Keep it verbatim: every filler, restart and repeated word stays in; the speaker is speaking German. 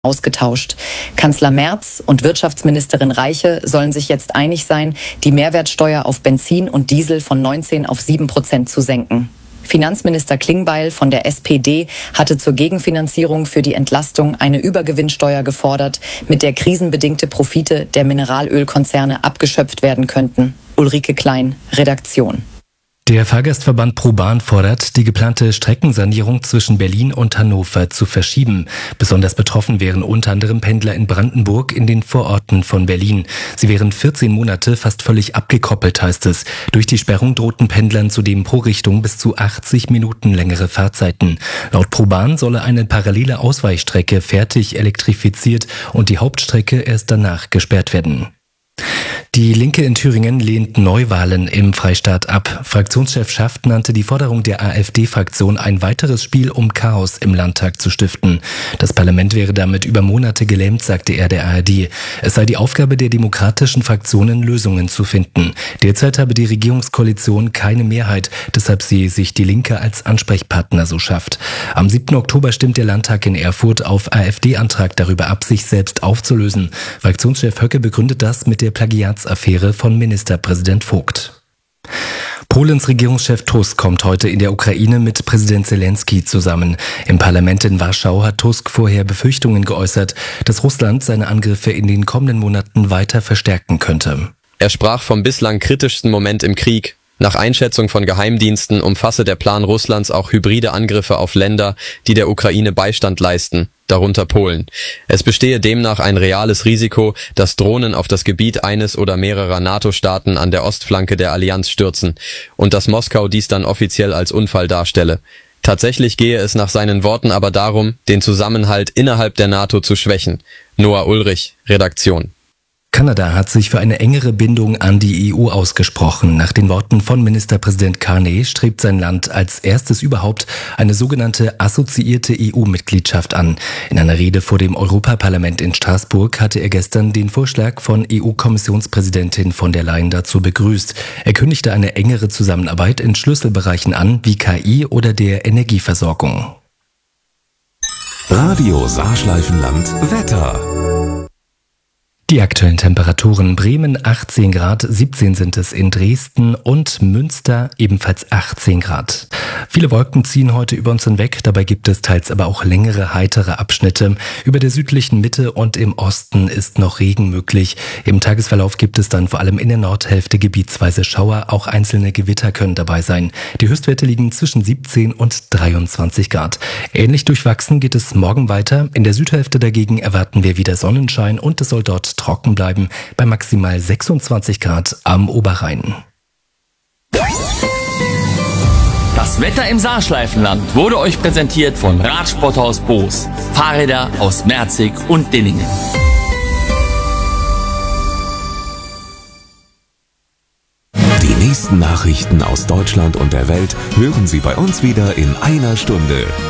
ausgetauscht. Kanzler Merz und Wirtschaftsministerin Reiche sollen sich jetzt einig sein, die Mehrwertsteuer auf Benzin und Diesel von neunzehn auf sieben Prozent zu senken. Finanzminister Klingbeil von der S P D hatte zur Gegenfinanzierung für die Entlastung eine Übergewinnsteuer gefordert, mit der krisenbedingte Profite der Mineralölkonzerne abgeschöpft werden könnten. Ulrike Klein, Redaktion. Der Fahrgastverband ProBahn fordert, die geplante Streckensanierung zwischen Berlin und Hannover zu verschieben. Besonders betroffen wären unter anderem Pendler in Brandenburg in den Vororten von Berlin. Sie wären vierzehn Monate fast völlig abgekoppelt, heißt es. Durch die Sperrung drohten Pendlern zudem pro Richtung bis zu achtzig Minuten längere Fahrzeiten. Laut ProBahn solle eine parallele Ausweichstrecke fertig elektrifiziert und die Hauptstrecke erst danach gesperrt werden. Die Linke in Thüringen lehnt Neuwahlen im Freistaat ab. Fraktionschef Schaft nannte die Forderung der AfD-Fraktion ein weiteres Spiel, um Chaos im Landtag zu stiften. Das Parlament wäre damit über Monate gelähmt, sagte er der A R D. Es sei die Aufgabe der demokratischen Fraktionen, Lösungen zu finden. Derzeit habe die Regierungskoalition keine Mehrheit, deshalb sehe sich die Linke als Ansprechpartner, so Schaft. Am siebten Oktober stimmt der Landtag in Erfurt auf AfD-Antrag darüber ab, sich selbst aufzulösen. Fraktionschef Höcke begründet das mit der Plagiats Affäre von Ministerpräsident Vogt. Polens Regierungschef Tusk kommt heute in der Ukraine mit Präsident Zelensky zusammen. Im Parlament in Warschau hat Tusk vorher Befürchtungen geäußert, dass Russland seine Angriffe in den kommenden Monaten weiter verstärken könnte. Er sprach vom bislang kritischsten Moment im Krieg. Nach Einschätzung von Geheimdiensten umfasse der Plan Russlands auch hybride Angriffe auf Länder, die der Ukraine Beistand leisten, darunter Polen. Es bestehe demnach ein reales Risiko, dass Drohnen auf das Gebiet eines oder mehrerer NATO-Staaten an der Ostflanke der Allianz stürzen und dass Moskau dies dann offiziell als Unfall darstelle. Tatsächlich gehe es nach seinen Worten aber darum, den Zusammenhalt innerhalb der NATO zu schwächen. Noah Ulrich, Redaktion. Kanada hat sich für eine engere Bindung an die E U ausgesprochen. Nach den Worten von Ministerpräsident Carney strebt sein Land als erstes überhaupt eine sogenannte assoziierte E U-Mitgliedschaft an. In einer Rede vor dem Europaparlament in Straßburg hatte er gestern den Vorschlag von E U-Kommissionspräsidentin von der Leyen dazu begrüßt. Er kündigte eine engere Zusammenarbeit in Schlüsselbereichen an, wie K I oder der Energieversorgung. Radio Saarschleifenland Wetter. Die aktuellen Temperaturen: Bremen achtzehn Grad, siebzehn sind es in Dresden und Münster ebenfalls achtzehn Grad. Viele Wolken ziehen heute über uns hinweg, dabei gibt es teils aber auch längere, heitere Abschnitte. Über der südlichen Mitte und im Osten ist noch Regen möglich. Im Tagesverlauf gibt es dann vor allem in der Nordhälfte gebietsweise Schauer, auch einzelne Gewitter können dabei sein. Die Höchstwerte liegen zwischen siebzehn und dreiundzwanzig Grad. Ähnlich durchwachsen geht es morgen weiter. In der Südhälfte dagegen erwarten wir wieder Sonnenschein und es soll dort trocken bleiben bei maximal sechsundzwanzig Grad am Oberrhein. Das Wetter im Saarschleifenland wurde euch präsentiert von Radsporthaus Boos. Fahrräder aus Merzig und Dillingen. Die nächsten Nachrichten aus Deutschland und der Welt hören Sie bei uns wieder in einer Stunde.